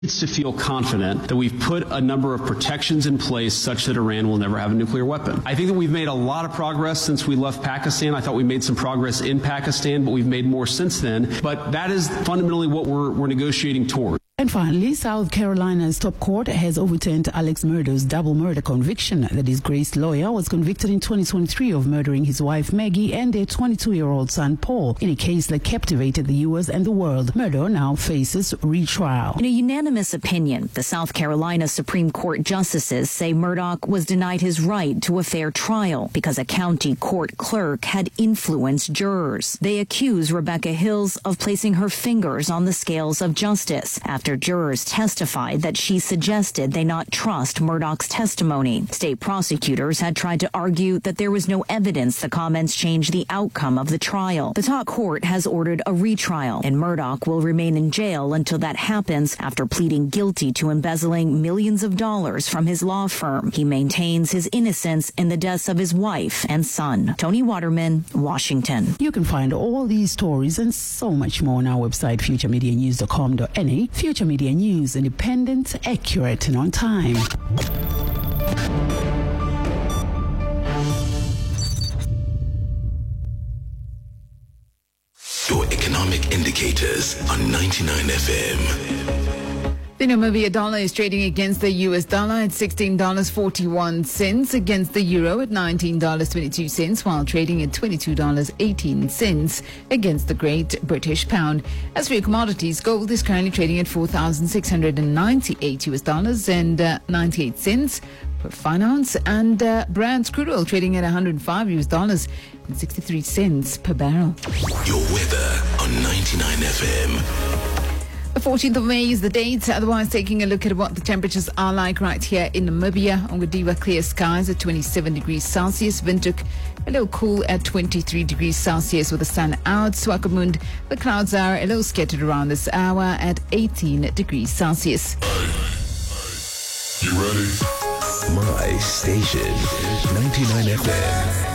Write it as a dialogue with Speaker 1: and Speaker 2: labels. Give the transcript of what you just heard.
Speaker 1: needs to feel confident that we've put a number of protections in place such that Iran will never have a nuclear weapon. I think that we've made a lot of progress since we left Pakistan. I thought we made some progress in Pakistan, but we've made more since then. But that is fundamentally what we're negotiating toward.
Speaker 2: And finally, South Carolina's top court has overturned Alex Murdaugh's double murder conviction. That is, Grace Lawyer was convicted in 2023 of murdering his wife Maggie and their 22-year-old son Paul in a case that captivated the U.S. and the world. Murdaugh now faces retrial.
Speaker 3: In a unanimous opinion, the South Carolina Supreme Court justices say Murdaugh was denied his right to a fair trial because a county court clerk had influenced jurors. They accuse Rebecca Hills of placing her fingers on the scales of justice after jurors testified that she suggested they not trust Murdaugh's testimony. State prosecutors had tried to argue that there was no evidence the comments changed the outcome of the trial. The top court has ordered a retrial, and Murdaugh will remain in jail until that happens after pleading guilty to embezzling millions of dollars from his law firm. He maintains his innocence in the deaths of his wife and son. Tony Waterman, Washington.
Speaker 2: You can find all these stories and so much more on our website, futuremedianews.com.na. Future Media News, independent, accurate, and on time.
Speaker 4: Your economic indicators on 99 FM.
Speaker 5: The Namibia dollar is trading against the US dollar at $16.41, against the euro at $19.22, while trading at $22.18 against the Great British Pound. As for your commodities, gold is currently trading at $4,698 US dollars and 98 cents per fine ounce, and Brent crude oil trading at $105 US dollars and 63 cents per barrel.
Speaker 4: Your weather on 99 FM.
Speaker 5: The 14th of May is the date. Otherwise, taking a look at what the temperatures are like right here in Namibia. Ongadiwa, clear skies at 27 degrees Celsius. Windhoek, a little cool at 23 degrees Celsius with the sun out. Swakopmund, the clouds are a little scattered around this hour at 18 degrees Celsius.
Speaker 4: You ready? My station, 99 FM.